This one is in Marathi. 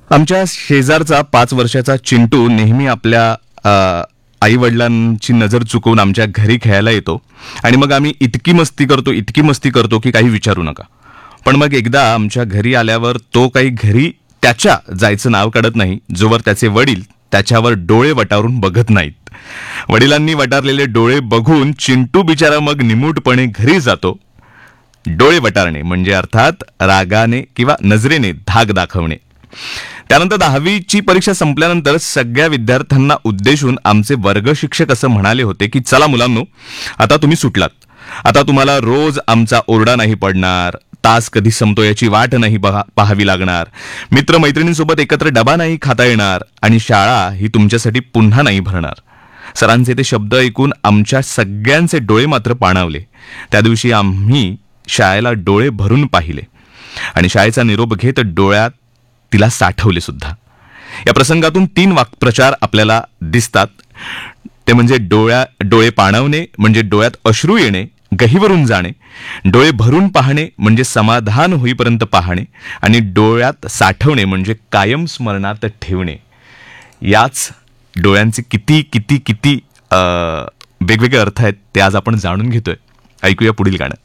आमच्या शेजारचा 5 वर्षाचा चिंटू नेहमी आपल्या आई वडिलांची नजर चुकवून आमच्या घरी खेळायला येतो आणि मग आम्ही इतकी मस्ती करतो की काही विचारू नका. पण मग एकदा आमच्या घरी आल्यावर तो काही घरी त्याच्या जायचं नाव काढत नाही जोवर त्याचे वडील त्याच्यावर डोळे वटारून बघत नाहीत. वडिलांनी वटारलेले डोळे बघून चिंटू बिचारा मग निमूटपणे घरी जातो. डोळे वटारणे म्हणजे अर्थात रागाने किंवा नजरेने धाक दाखवणे. त्यानंतर 10वीची परीक्षा संपल्यानंतर सगळ्या विद्यार्थ्यांना उद्देशून आमचे वर्ग शिक्षक असं म्हणाले होते की चला मुलांनो, आता तुम्ही सुटलात. आता तुम्हाला रोज आमचा ओरडा नाही पडणार, तास कधी संपतो याची वाट नाही पाहावी लागणार, मित्रमैत्रिणींसोबत एकत्र डबा नाही खाता येणार आणि शाळा ही तुमच्यासाठी पुन्हा नाही भरणार. सरांचे ते शब्द ऐकून आमच्या सगळ्यांचे डोळे मात्र पाणावले. त्या दिवशी आम्ही शाळेला डोळे भरून पाहिले आणि शाळेचा निरोप घेत डोळ्यात तिला साठवले सुद्धा. या प्रसंगातून 3 वाक्प्रचार आपल्याला दिसतात. ते म्हणजे डोळे पाणावणे म्हणजे डोळ्यात अश्रू येणे, गहिवरून जाणे. डोळे भरून पाहणे म्हणजे समाधान होईपर्यंत पाहणे आणि डोळ्यात साठवणे म्हणजे कायम स्मरणात ठेवणे. याच डोळ्यांचे किती किती किती वेगवेगळे अर्थ आहेत ते आज आपण जाणून घेतोय. ऐकूया पुढील गाणं.